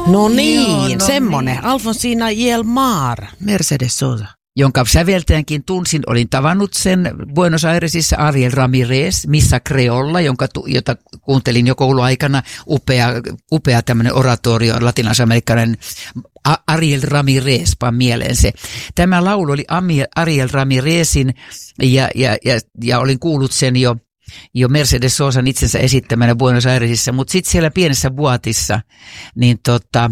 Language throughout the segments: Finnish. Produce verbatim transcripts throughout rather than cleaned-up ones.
No niin, Joo, no semmonen. niin. Alfonsina y el Mar, Mercedes Sosa. Jonka säveltäjänkin tunsin, olin tavannut sen Buenos Airesissa, Ariel Ramirez, Missa Creolla, jonka, jota kuuntelin jo kouluaikana, upea, upea tämmöinen oratorio, latinalaisamerikkalainen Ariel Ramirez, pan mieleen se. Tämä laulu oli Ariel Ramirezin ja, ja, ja, ja olin kuullut sen jo jo Mercedes Sosan itsensä esittämänä Buenos Airesissa, mutta sitten siellä pienessä buatissa, niin tota,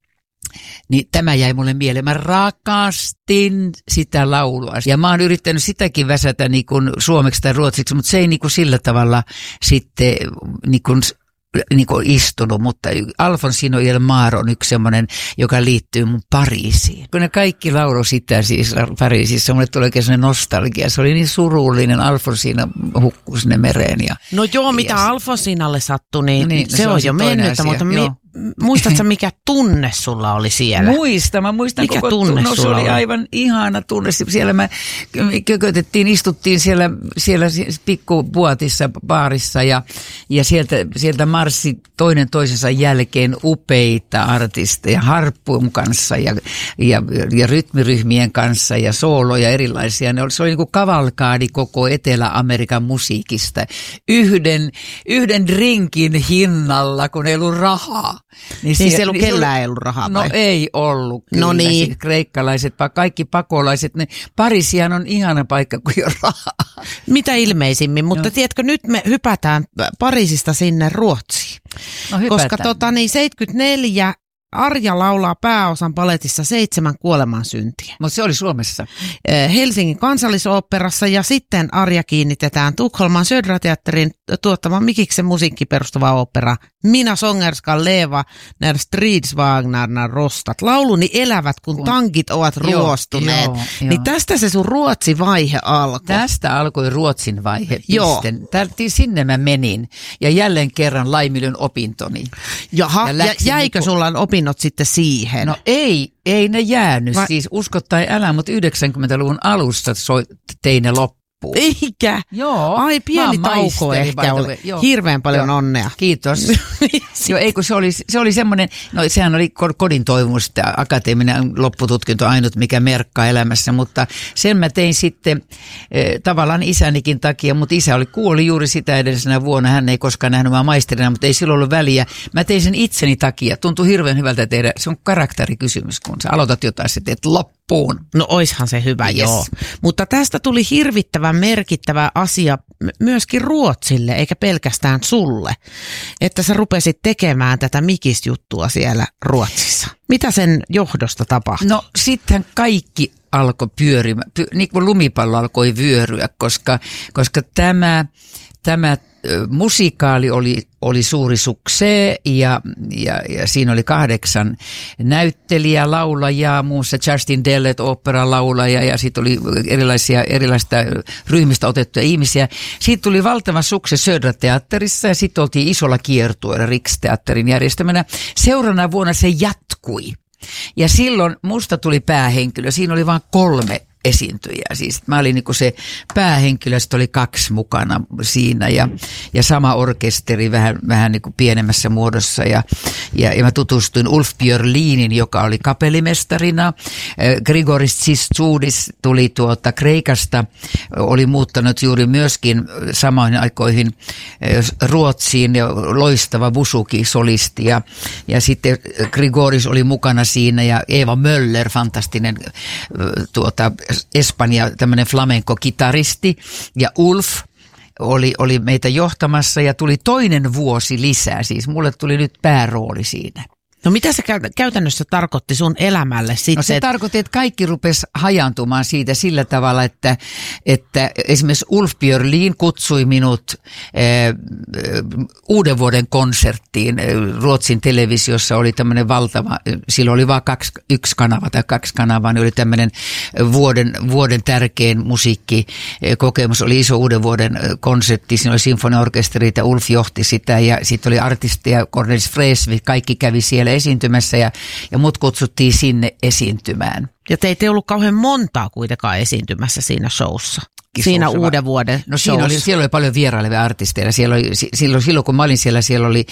niin tämä jäi mulle mieleen. Mä rakastin sitä laulua. Ja mä oon yrittänyt sitäkin väsätä niin kuin suomeksi tai ruotsiksi, mutta se ei niin kuin sillä tavalla sitten niin kuin niin kuin istunut, mutta Alfonsina y el Mar on yksi semmoinen, joka liittyy mun Pariisiin. Kun ne kaikki laulu sitä siis Pariisissa, mulle tuli oikein semmoinen nostalgia. Se oli niin surullinen, Alfonsina hukkui sinne mereen. Ja, no joo, mitä ja Alfonsinalle sattui, niin, niin se, se on, on jo mennyttä, mutta mi, muistatko mikä tunne sulla oli siellä? Muista, mä muistan mikä koko tunne tunne. Se oli oli? aivan ihana tunne. Siellä mä kökötettiin, istuttiin siellä, siellä pikkupuotissa baarissa ja, ja sieltä, sieltä marssi toinen toisensa jälkeen upeita artisteja harppun kanssa ja, ja, ja rytmiryhmien kanssa ja sooloja erilaisia. Ne oli, se oli niin kuin kavalkaadi koko Etelä-Amerikan musiikista. Yhden, yhden drinkin hinnalla, kun ei ollut rahaa. Niin siis ei ollut niin kellään ei ollut rahaa vai? No ei ollut. Kyllä. No niin. Siis kreikkalaiset, kaikki pakolaiset. Ne, Pariisihan on ihana paikka, kun ei ole rahaa. Mitä ilmeisimmin, mutta no. Tiedätkö, nyt me hypätään Pariisista sinne Ruotsiin. No hypätään. Koska tota, niin seitsemänkymmentäneljä Arja laulaa pääosan paletissa Seitsemän kuolemansyntiä. Mutta se oli Suomessa. Helsingin kansallisoopperassa ja sitten Arja kiinnitetään Tukholman Södra-teatterin tuottaman Mikiksen musiikki perustuva opera Mina sångerskan leva när stridsvagnarna rostat. Lauluni elävät, kun, kun tankit ovat joo, ruostuneet. Joo, joo. Niin tästä se sun Ruotsi-vaihe alkoi. Tästä alkoi Ruotsin vaihe. Joo. Tältiin sinne mä menin ja jälleen kerran laiminlön opintoni. Jaha, ja, ja jäikö niin, sulla opinnot sitten siihen? No ei, ei ne jäänyt. Va- siis usko tai älä, mutta yhdeksänkymmentäluvun alusta soi, tein ne loppuun. Eikä? Joo. Ai pieni tauko ehkä oli. Hirveän paljon joo. Onnea. Kiitos. Joo, ei kun se oli, se oli semmoinen, no sehän oli kodin toivomus, että akateeminen loppututkinto ainut mikä merkkaa elämässä, mutta sen mä tein sitten eh, tavallaan isänikin takia, mutta isä oli kuoli juuri sitä edellisenä vuonna, hän ei koskaan nähnyt mä maisterina, mutta ei silloin ollut väliä. Mä tein sen itseni takia, tuntui hirveän hyvältä tehdä, se on karakterikysymys, kun sä aloitat jotain, sä teet loppuun. No oishan se hyvä, yes. Joo. Mutta tästä tuli hirvittävän merkittävä asia myöskin Ruotsille, eikä pelkästään sulle, että sä rupesit tekemään tätä mikisjuttua siellä Ruotsissa. Mitä sen johdosta tapahtui? No sitten kaikki alkoi pyörimään, py, niin kuin lumipallo alkoi vyöryä, koska, koska tämä, tämä musikaali oli, oli suuri suksee ja, ja, ja siinä oli kahdeksan näyttelijää, laulajaa, muun muassa Justin Dellet, oopperalaulaja ja sitten oli erilaisia erilaisista ryhmistä otettuja ihmisiä. Siitä tuli valtava sukse Södra-teatterissa ja sitten oltiin isolla kiertueella Riksteatterin järjestämänä. Seuraavana vuonna se jatkui ja silloin musta tuli päähenkilö, siinä oli vain kolme esiintyjää. Siis mä olin niinku se päähenkilö, sitten oli kaksi mukana siinä ja, ja sama orkesteri vähän, vähän niinku pienemmässä muodossa ja, ja, ja mä tutustuin Ulf Björlinin, joka oli kapellimestarina. Grigoris Tsistsudis tuli tuota Kreikasta, oli muuttanut juuri myöskin samoihin aikoihin Ruotsiin ja loistava busuki-solisti ja, ja sitten Grigoris oli mukana siinä ja Eva Möller, fantastinen tuota Espanja, tämmöinen flamenco-kitaristi ja Ulf oli, oli meitä johtamassa ja tuli toinen vuosi lisää, siis mulle tuli nyt päärooli siinä. No mitä se käytännössä tarkoitti sun elämälle sitten? No se että... tarkoitti, että kaikki rupesi hajantumaan siitä sillä tavalla, että, että esimerkiksi Ulf Björlin kutsui minut eh, uuden vuoden konserttiin. Ruotsin televisiossa oli tämmöinen valtava, silloin oli vain kaksi, yksi kanava tai kaksi kanavaa, niin oli tämmöinen vuoden, vuoden tärkein musiikkikokemus. Oli iso uuden vuoden konsertti, siinä oli sinfoniaorkesterit ja Ulf johti sitä ja sitten oli artisteja, Cornelis Vreeswijk, kaikki kävi siellä esiintymässä ja, ja mut kutsuttiin sinne esiintymään. Ja teitä ei ollut kauhean montaa kuitenkaan esiintymässä siinä showssa. Siinä uuden vuoden No siinä oli, siellä oli paljon vierailevia artisteja. Siellä oli, silloin, silloin kun mä olin siellä, siellä oli